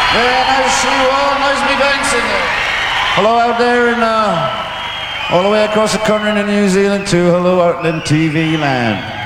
Yeah, nice to see you all. Nice to be bouncing there. Hello out there in, all the way across the country in New Zealand too. Hello out in TV land.